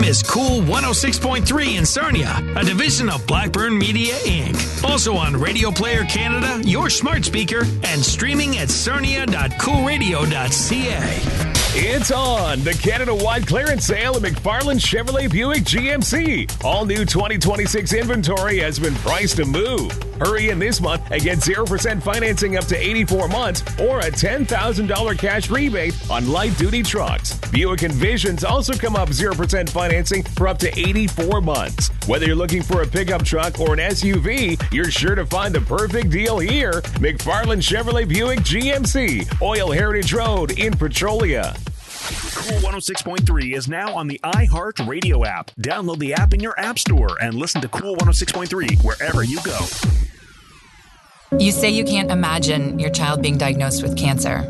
is Cool 106.3 in Sarnia, a division of Blackburn Media, Inc. Also on Radio Player Canada, your smart speaker, and streaming at sarnia.coolradio.ca. It's on! The Canada-wide clearance sale at McFarland Chevrolet Buick GMC. All new 2026 inventory has been priced to move. Hurry in this month and get 0% financing up to 84 months or a $10,000 cash rebate on light-duty trucks. Buick Envisions also come up 0% financing for up to 84 months. Whether you're looking for a pickup truck or an SUV, you're sure to find the perfect deal here. McFarland Chevrolet Buick GMC, Oil Heritage Road in Petrolia. Cool 106.3 is now on the iHeart Radio app. Download the app in your app store and listen to Cool 106.3 wherever you go. You say you can't imagine your child being diagnosed with cancer,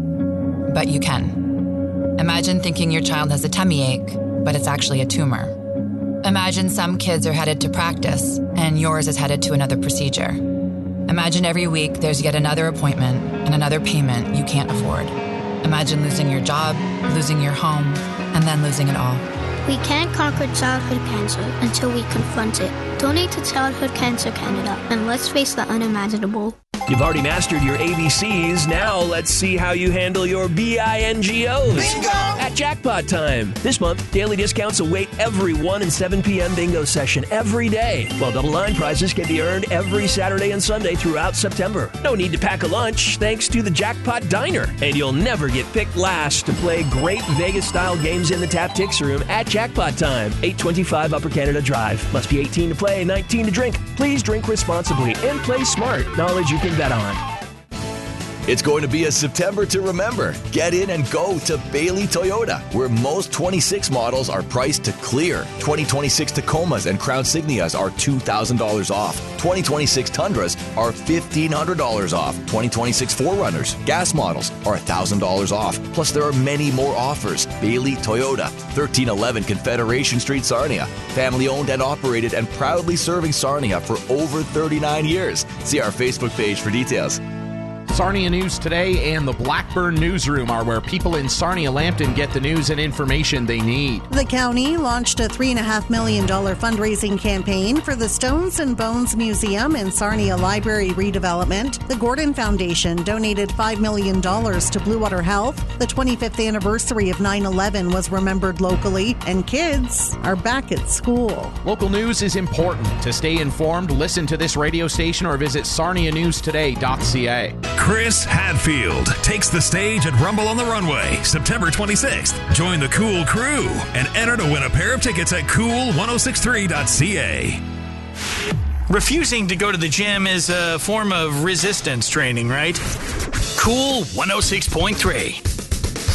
but you can. Imagine thinking your child has a tummy ache, but it's actually a tumor. Imagine some kids are headed to practice and yours is headed to another procedure. Imagine every week there's yet another appointment and another payment you can't afford. Imagine losing your job, losing your home, and then losing it all. We can't conquer childhood cancer until we confront it. Donate to Childhood Cancer Canada, and let's face the unimaginable. You've already mastered your ABCs. Now let's see how you handle your BINGOs. Bingo! At Jackpot Time. This month, daily discounts await every 1 and 7 p.m. bingo session every day, while double line prizes can be earned every Saturday and Sunday throughout September. No need to pack a lunch thanks to the Jackpot Diner. And you'll never get picked last to play great Vegas-style games in the Tap Tix Room at Jackpot Time. 825 Upper Canada Drive. Must be 18 to play, 19 to drink. Please drink responsibly and play smart. Knowledge you can bet on. It's going to be a September to remember. Get in and go to Bailey Toyota, where most 26 models are priced to clear. 2026 Tacomas and Crown Signias are $2,000 off. 2026 Tundras are $1,500 off. 2026 4Runners, gas models, are $1,000 off. Plus, there are many more offers. Bailey Toyota, 1311 Confederation Street, Sarnia. Family owned and operated and proudly serving Sarnia for over 39 years. See our Facebook page for details. Sarnia News Today and the Blackburn Newsroom are where people in Sarnia-Lambton get the news and information they need. The county launched a $3.5 million fundraising campaign for the Stones and Bones Museum and Sarnia Library redevelopment. The Gordon Foundation donated $5 million to Blue Water Health. The 25th anniversary of 9/11 was remembered locally, and kids are back at school. Local news is important. To stay informed, listen to this radio station or visit sarnianewstoday.ca. Chris Hadfield takes the stage at Rumble on the Runway, September 26th. Join the Cool Crew and enter to win a pair of tickets at cool1063.ca. Refusing to go to the gym is a form of resistance training, right? Cool 106.3.